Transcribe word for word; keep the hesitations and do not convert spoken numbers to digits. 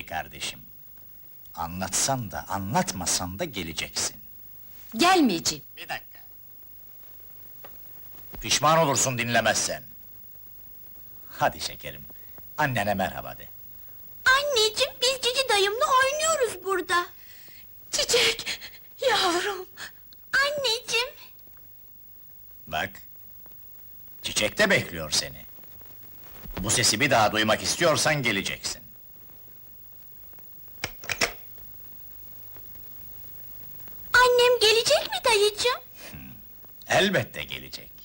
kardeşim. Anlatsan da, anlatmasan da geleceksin. Gelmeyeceğim. Bir dakika. Pişman olursun dinlemezsen. Hadi şekerim, annene merhaba de. Anneciğim, biz Cici dayımla oynuyoruz burada. Çiçek, yavrum. Anneciğim! Bak, Çiçek de bekliyor seni. Bu sesi bir daha duymak istiyorsan geleceksin. Annem gelecek mi dayıcığım? Elbette gelecek.